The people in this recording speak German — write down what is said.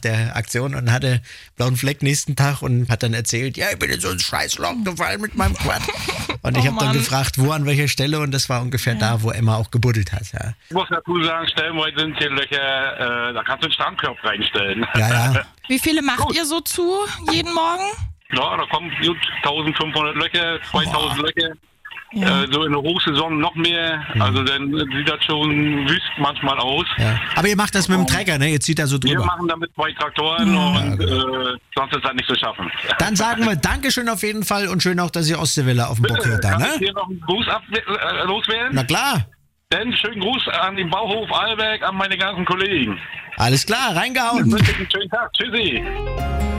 der Aktion und hatte blauen Fleck nächsten Tag und hat dann erzählt, ja, ich bin in so ein scheiß Loch gefallen mit meinem Quad. Und ich habe dann gefragt, wo, an welcher Stelle, und das war ungefähr da, wo Emma auch gebuddelt hat. Ja. Ich muss dazu sagen, stellenweise sind hier Löcher, da kannst du einen Strandkorb reinstellen. Ja. Wie viele macht ihr so zu jeden Morgen? Ja, da kommen gut 1500 Löcher, 2000 Löcher. Ja. So in der Hochsaison noch mehr. Also dann sieht das schon wüst manchmal aus. Ja. Aber ihr macht das mit dem Trecker, ne? Ihr zieht da so drüber. Wir machen damit 2 Traktoren und sonst ist das nicht zu schaffen. Dann sagen wir Dankeschön auf jeden Fall und schön auch, dass ihr Ostseewelle auf dem Bock hört da, Kann ne? ich hier noch einen Gruß loswerden? Na klar. Dann schönen Gruß an den Bauhof Alberg, an meine ganzen Kollegen. Alles klar, reingehauen. Ich wünsche euch einen schönen Tag. Tschüssi.